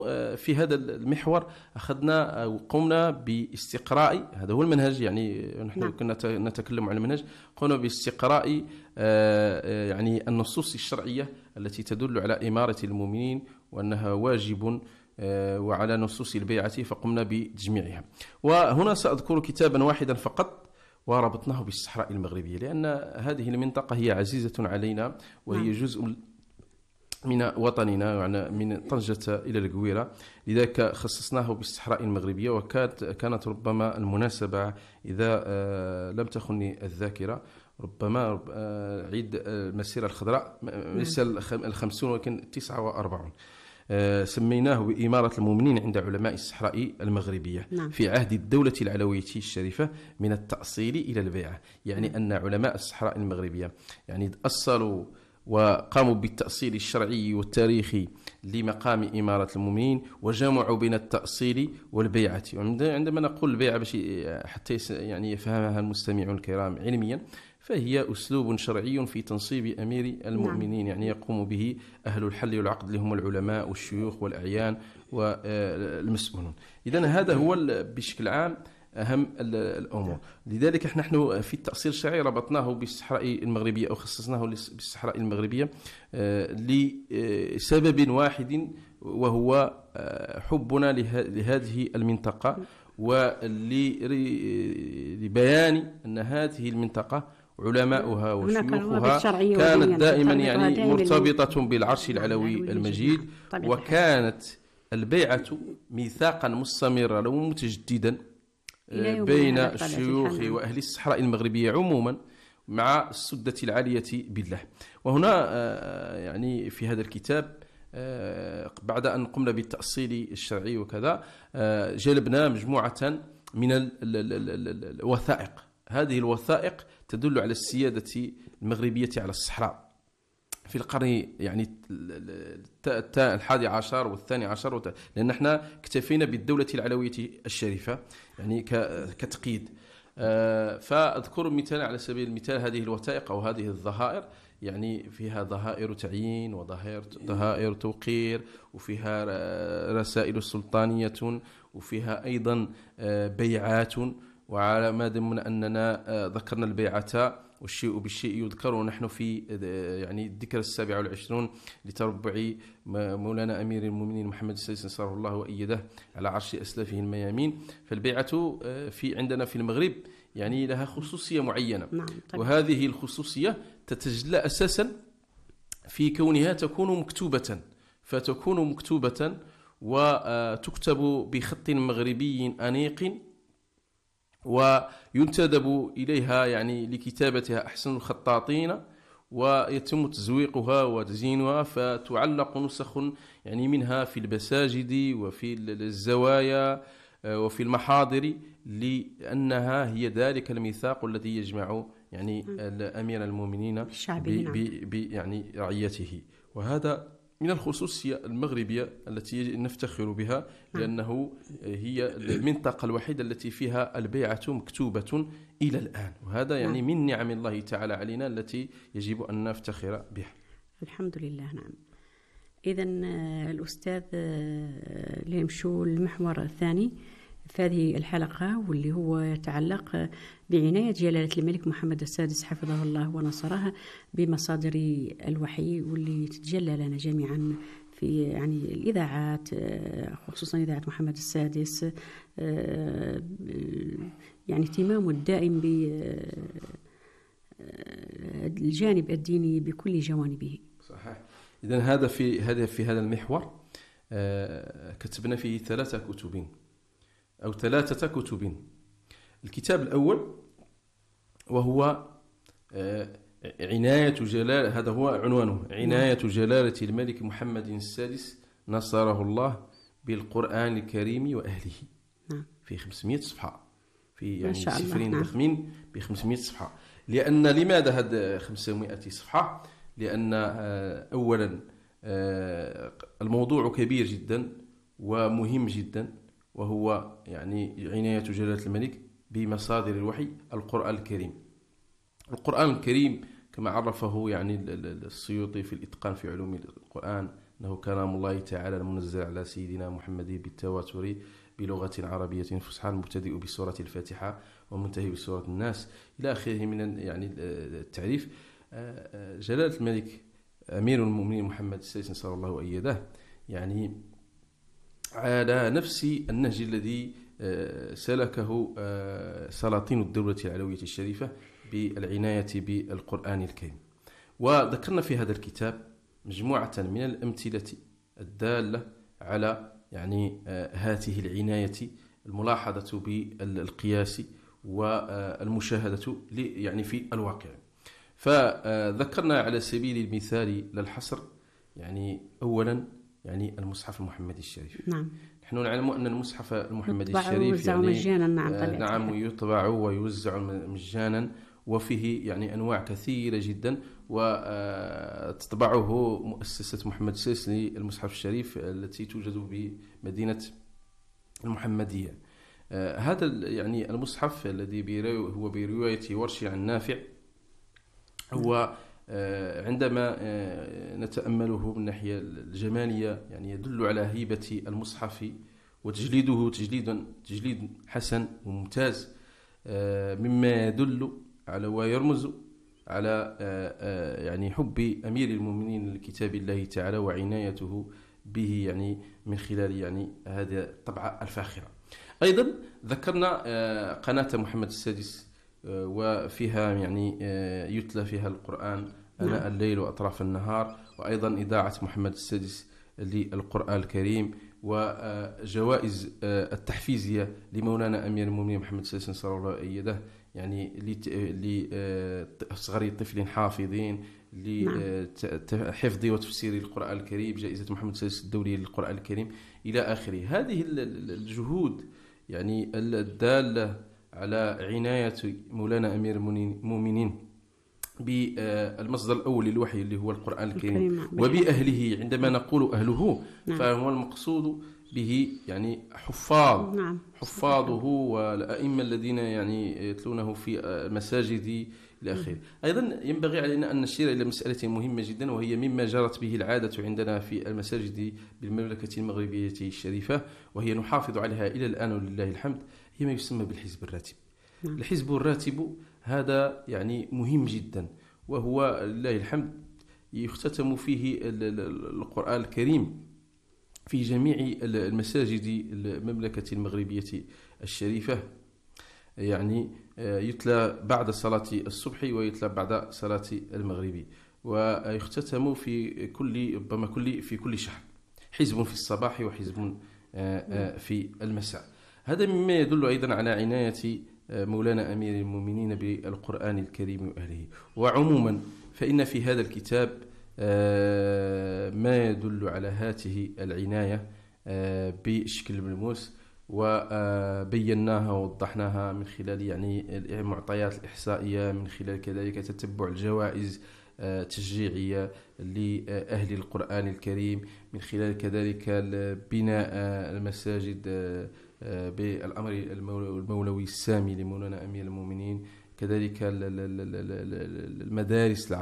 في هذا المحور أخذنا أو قمنا باستقراء، هذا هو المنهج، يعني نحن كنا نتكلم عن المنهج، قمنا باستقراء يعني النصوص الشرعية التي تدل على إمارة المؤمنين وأنها واجب، وعلى نصوص البيعة، فقمنا بتجميعها. وهنا سأذكر كتابا واحدا فقط وربطناه بالصحراء المغربية، لأن هذه المنطقة هي عزيزة علينا، وهي جزء من وطننا، يعني من طنجة إلى القويرة، لذلك خصصناه بالصحراء المغربية. وكانت ربما المناسبة، إذا لم تخني الذاكرة، ربما عيد المسيرة الخضراء، ليس 50 ولكن 49، سميناه بإمارة المؤمنين عند علماء الصحراء المغربية في عهد الدولة العلوية الشريفة من التأصيل إلى البيعة. يعني أن علماء الصحراء المغربية يعني أصلوا وقاموا بالتأصيل الشرعي والتاريخي لمقام إمارة المؤمنين، وجمعوا بين التأصيل والبيعة. عندما نقول البيعة حتى يعني يفهمها المستمعون الكرام علميا، فهي أسلوب شرعي في تنصيب أمير المؤمنين، يعني يقوم به أهل الحل والعقد اللي هم العلماء والشيوخ والأعيان والمسؤولون. إذن هذا هو بشكل عام أهم الأمور. لذلك نحن في التأصيل الشرعي ربطناه بالصحراء المغربية، أو خصصناه بالصحراء المغربية لسبب واحد، وهو حبنا لهذه المنطقة، ولبيان أن هذه المنطقة علماؤها وشيوخها كانت دائما يعني مرتبطة بالعرش العلوي المجيد، وكانت البيعة ميثاقا مستمرا ومتجددا بين الشيوخ وأهل الصحراء المغربية عموما مع السدة العالية بالله. وهنا يعني في هذا الكتاب بعد أن قمنا بالتأصيل الشرعي وكذا، جلبنا مجموعة من الوثائق. هذه الوثائق تدل على السيادة المغربية على الصحراء في القرن يعني 11 والثاني عشر، لأن احنا اكتفينا بالدولة العلوية الشريفة يعني كتقييد. فأذكر مثال على سبيل المثال، هذه الوثائق أو هذه الظهائر يعني فيها ظهائر تعيين وظهائر توقير، وفيها رسائل سلطانية، وفيها أيضا بيعات. وعلى ما ضمن أننا ذكرنا البيعة والشيء بالشيء يذكر، ونحن في يعني الذكرى 27 لتربع مولانا أمير المؤمنين محمد السادس نصره الله وأيده على عرش أسلافه الميامين. فالبيعة في عندنا في المغرب يعني لها خصوصية معينة، وهذه الخصوصية تتجلى أساسا في كونها تكون مكتوبة، فتكون مكتوبة وتكتب بخط مغربي أنيق، وينتدب إليها يعني لكتابتها أحسن الخطاطين، ويتم تزويقها وتزيينها، فتعلق نسخ يعني منها في المساجد وفي الزوايا وفي المحاضر، لأنها هي ذلك الميثاق الذي يجمع يعني أمير المؤمنين يعني رعيته. وهذا من الخصوصية المغربية التي نفتخر بها، لأنه هي المنطقة الوحيدة التي فيها البيعة مكتوبة إلى الآن، وهذا يعني من نعم الله تعالى علينا التي يجب أن نفتخر بها. الحمد لله. نعم. إذن الأستاذ ليمشوا المحور الثاني في هذه الحلقة، واللي هو يتعلق بعناية جلالة الملك محمد السادس حفظه الله ونصره بمصادر الوحي، واللي تتجلى لنا جميعا في يعني الإذاعات، خصوصا إذاعة محمد السادس، يعني اهتمامه الدائم بالجانب الديني بكل جوانبه. صحيح. إذن هذا في هذا المحور كتبنا فيه 3 كتب أو 3 كتب. الكتاب الأول وهو عناية جلالة، هذا هو عنوانه، عناية جلالة الملك محمد السادس نصره الله بالقرآن الكريم وأهله، في 500 صفحة، في يعني سفرين ضخمين ب 500 صفحة. لماذا هذا 500 صفحة؟ لأن أولا الموضوع كبير جدا ومهم جدا، وهو يعني عناية جلالة الملك بمصادر الوحي القرآن الكريم. القرآن الكريم كما عرفه يعني السيوطي في الإتقان في علوم القرآن، أنه كلام الله تعالى المنزل على سيدنا محمد بالتواتر بلغة عربية فصحى، المبتدئ بسورة الفاتحة ومنتهي بسورة الناس إلى آخره من يعني التعريف. جلالة الملك أمير المؤمنين محمد السادس نصر الله وأيده يعني على نفس النهج الذي سلكه سلاطين الدولة العلوية الشريفة بالعناية بالقرآن الكريم. وذكرنا في هذا الكتاب مجموعة من الأمثلة الدالة على يعني هذه العناية، الملاحظة بالقياس والمشاهدة يعني في الواقع. فذكرنا على سبيل المثال للحصر يعني أولا يعني المصحف المحمدي الشريف. نعم. نحن نعلم أن المصحف المحمدي الشريف يوزع يعني مجانا. نعم يطبع ويوزع مجانا، وفيه يعني أنواع كثيرة جدا، وتطبعه مؤسسة محمد السادس للمصحف الشريف التي توجد بمدينة المحمدية. هذا يعني المصحف الذي هو برواية ورش عن نافع، هو عندما نتأمله من الناحية الجمالية يعني يدل على هيبة المصحف وتجليده تجليد حسن وممتاز، مما يدل على ويرمز على يعني حب أمير المؤمنين لكتاب الله تعالى وعنايته به يعني من خلال يعني هذه الطبعة الفاخرة. أيضا ذكرنا قناة محمد السادس، وفيها يعني يتلى فيها القرآن آناء الليل وأطراف النهار، وأيضا إذاعة محمد السادس للقرآن الكريم، وجوائز التحفيزية لمولانا أمير المؤمنين محمد السادس نصر الله وأيده يعني لأصغر طفل حافظين لحفظ وتفسير القرآن الكريم، جائزة محمد السادس الدولية للقرآن الكريم إلى آخره. هذه الجهود يعني الدالة على عناية مولانا أمير المؤمنين بالمصدر الأول للوحي اللي هو القرآن الكريم وبأهله. عندما نقول أهله فهو المقصود به يعني حفاظه والأئمة الذين يعني يتلونه في المساجد إلى آخره. أيضا ينبغي علينا أن نشير إلى مسألة مهمة جدا، وهي مما جرت به العادة عندنا في المساجد بالمملكة المغربية الشريفة، وهي نحافظ عليها إلى الآن ولله الحمد، هي ما يسمى بالحزب الراتب. الحزب الراتب هذا يعني مهم جدا، وهو لله الحمد يختتم فيه القرآن الكريم في جميع المساجد المملكة المغربية الشريفة، يعني يتلى بعد صلاة الصبح ويتلى بعد صلاة المغرب، ويختتم في كل شهر، حزب في الصباح وحزب في المساء. هذا مما يدل أيضا على عناية مولانا أمير المؤمنين بالقرآن الكريم وأهله. وعموما فإن في هذا الكتاب ما يدل على هذه العناية بشكل ملموس، وبيناها ووضحناها من خلال يعني المعطيات الإحصائية، من خلال كذلك تتبع الجوائز تشجيعية لأهل القرآن الكريم، من خلال كذلك بناء المساجد بالأمر المولوي السامي لمولانا أمير المؤمنين، كذلك المدارس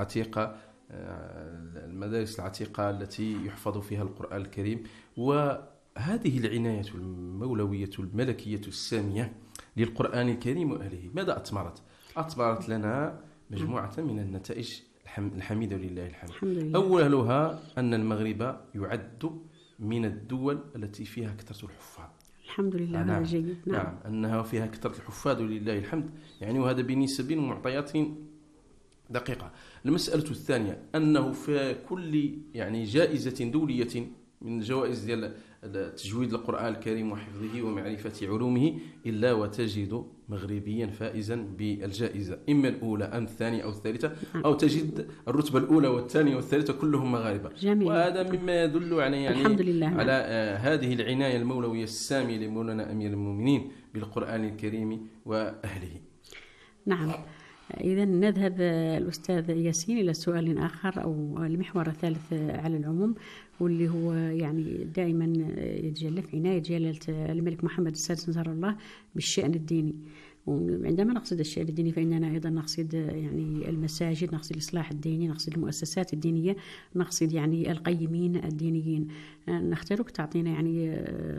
العتيقة التي يحفظ فيها القرآن الكريم. وهذه العناية المولوية الملكية السامية للقرآن الكريم وأهله ماذا أثمرت؟ أثمرت لنا مجموعة من النتائج الحميدة لله الحمد. أولها أن المغرب يعد من الدول التي فيها كثرة الحفاظ. الحمد لله. هذا جيد. نعم أنها فيها كثرة الحفاظ لله الحمد، يعني وهذا بنسب ومعطيات دقيقة. المسألة الثانية أنه في كل يعني جائزة دولية من جوائز ديال تجويد القرآن الكريم وحفظه ومعرفة علومه إلا وتجد مغربيا فائزا بالجائزة، إما الأولى أم الثانية أو الثالثة، أو تجد الرتبة الأولى والثانية والثالثة كلهم مغاربة. جميل. وهذا مما يدل يعني الحمد لله على هذه العناية المولوية السامية لمولانا أمير المؤمنين بالقرآن الكريم وأهله. نعم. إذا نذهب الأستاذ ياسين إلى سؤال آخر أو المحور الثالث على العموم، واللي هو يعني دائما يتجلى في عناية جلالة الملك محمد السادس نصر الله بالشأن الديني، وعندما نقصد الشأن الديني فإننا أيضا نقصد يعني المساجد، نقصد الإصلاح الديني، نقصد المؤسسات الدينية، نقصد يعني القيمين الدينيين. نختارك تعطينا يعني